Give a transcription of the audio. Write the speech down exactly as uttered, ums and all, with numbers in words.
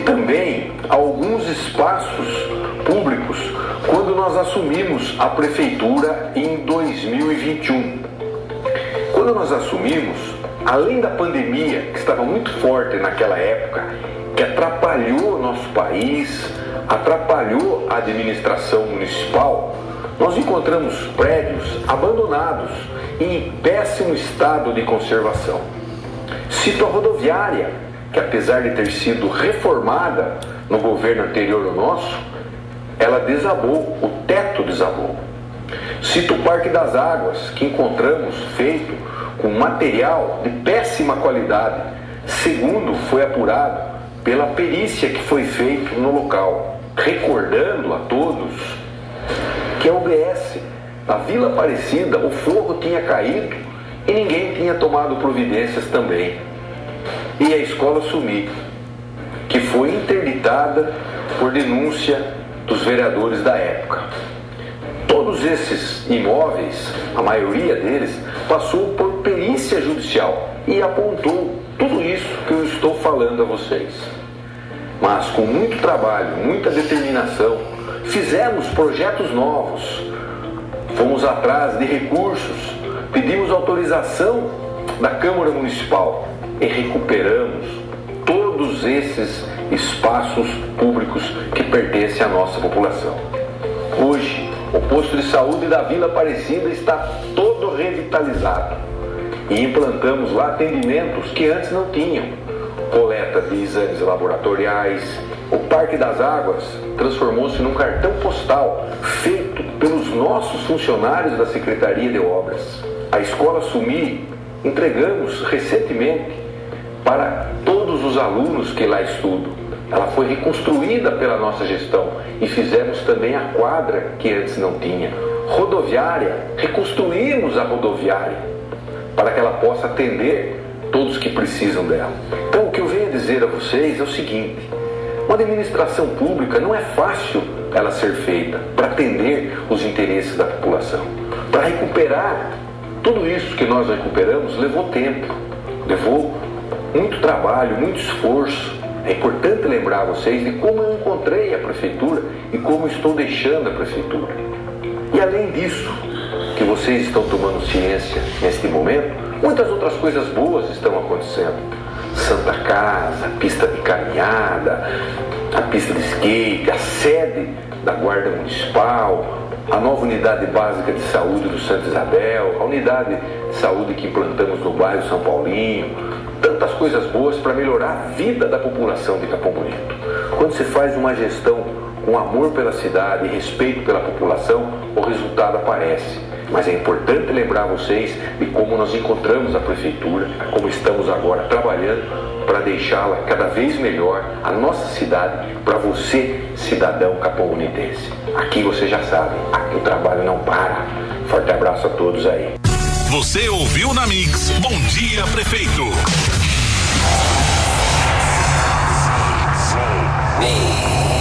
também alguns espaços públicos quando nós assumimos a prefeitura em dois mil e vinte e um. Quando nós assumimos, além da pandemia, que estava muito forte naquela época, que atrapalhou o nosso país, atrapalhou a administração municipal, nós encontramos prédios abandonados em péssimo estado de conservação. Cito a rodoviária, que apesar de ter sido reformada no governo anterior ao nosso, ela desabou, o teto desabou. Cito o Parque das Águas, que encontramos feito com material de péssima qualidade, segundo foi apurado pela perícia que foi feita no local. Recordando a todos que a U B S, na Vila Aparecida, o forro tinha caído e ninguém tinha tomado providências também. E a escola Sumi, que foi interditada por denúncia dos vereadores da época. Todos esses imóveis, a maioria deles, passou por perícia judicial e apontou tudo isso que eu estou falando a vocês. Mas com muito trabalho, muita determinação, fizemos projetos novos, fomos atrás de recursos, pedimos autorização da Câmara Municipal e recuperamos todos esses espaços públicos que pertencem à nossa população. Hoje, o posto de saúde da Vila Aparecida está todo revitalizado e implantamos lá atendimentos que antes não tinham. Coleta de exames laboratoriais. O Parque das Águas transformou-se num cartão postal feito pelos nossos funcionários da Secretaria de Obras. A Escola Sumi entregamos recentemente para todos os alunos que lá estudam. Ela foi reconstruída pela nossa gestão e fizemos também a quadra que antes não tinha. Rodoviária, reconstruímos a rodoviária para que ela possa atender todos que precisam dela. Então, o que eu venho a dizer a vocês é o seguinte: uma administração pública não é fácil ela ser feita para atender os interesses da população. Para recuperar tudo isso que nós recuperamos, levou tempo, levou muito trabalho, muito esforço. É importante lembrar a vocês de como eu encontrei a prefeitura e como estou deixando a prefeitura. E além disso, que vocês estão tomando ciência neste momento, muitas outras coisas boas estão acontecendo. Santa Casa, a pista de caminhada, a pista de skate, a sede da Guarda Municipal, a nova unidade básica de saúde do Santa Isabel, a unidade de saúde que implantamos no bairro São Paulinho. Tantas coisas boas para melhorar a vida da população de Capão Bonito. Quando se faz uma gestão com amor pela cidade e respeito pela população, o resultado aparece. Mas é importante lembrar vocês de como nós encontramos a prefeitura, como estamos agora trabalhando para deixá-la cada vez melhor, a nossa cidade, para você, cidadão capão-bonitense. Aqui você já sabe, aqui o trabalho não para. Forte abraço a todos aí. Você ouviu na Mix? Bom Dia Prefeito. Me.